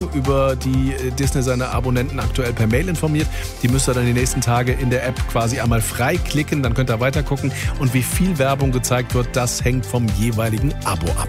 über die Disney seine Abonnenten aktuell per Mail informiert. Die müsst ihr dann die nächsten Tage in der App quasi einmal freiklicken, dann könnt ihr weiter gucken. Und wie viel Werbung gezeigt wird, das hängt vom jeweiligen Abo ab.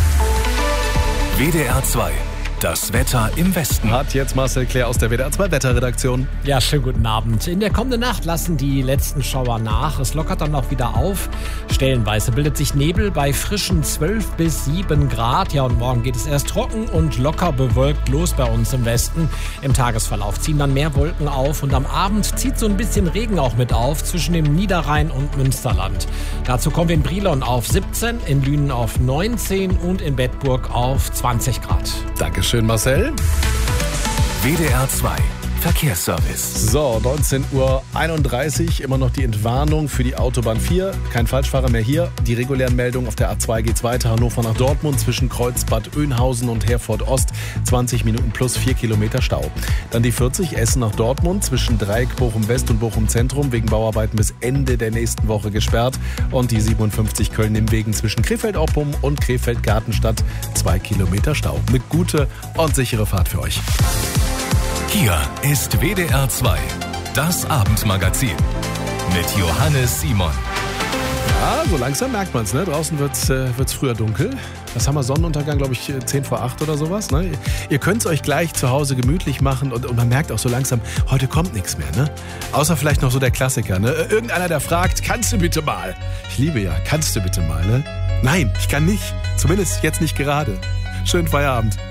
WDR 2. Das Wetter im Westen. Hat jetzt Marcel Claire aus der WDR 2 Wetterredaktion. Ja, schönen guten Abend. In der kommenden Nacht lassen die letzten Schauer nach. Es lockert dann auch wieder auf. Stellenweise bildet sich Nebel bei frischen 12 bis 7 Grad. Ja, und morgen geht es erst trocken und locker bewölkt los bei uns im Westen. Im Tagesverlauf ziehen dann mehr Wolken auf und am Abend zieht so ein bisschen Regen auch mit auf zwischen dem Niederrhein und Münsterland. Dazu kommen wir in Brilon auf 17, in Lünen auf 19 und in Bedburg auf 20 Grad. Dankeschön, Marcel. WDR 2. Verkehrsservice. So, 19:31 Uhr, immer noch die Entwarnung für die Autobahn 4. Kein Falschfahrer mehr hier. Die regulären Meldungen auf der A2 geht's weiter. Hannover nach Dortmund zwischen Kreuzbad Oeynhausen und Herford Ost. 20 Minuten plus 4 Kilometer Stau. Dann die 40 Essen nach Dortmund zwischen Dreieck Bochum West und Bochum Zentrum wegen Bauarbeiten bis Ende der nächsten Woche gesperrt. Und die 57 Köln-Nimwegen zwischen Krefeld-Oppum und Krefeld-Gartenstadt. 2 Kilometer Stau. Eine gute und sichere Fahrt für euch. Hier ist WDR 2, das Abendmagazin mit Johannes Simon. Ja, so langsam merkt man es, ne? Draußen wird's früher dunkel. Was haben wir? Sonnenuntergang, glaube ich, 10 vor 8 oder sowas. Ne? Ihr könnt es euch gleich zu Hause gemütlich machen und man merkt auch so langsam, heute kommt nichts mehr. Ne? Außer vielleicht noch so der Klassiker. Ne? Irgendeiner, der fragt, kannst du bitte mal? Ich liebe ja, kannst du bitte mal? Ne? Nein, ich kann nicht. Zumindest jetzt nicht gerade. Schönen Feierabend.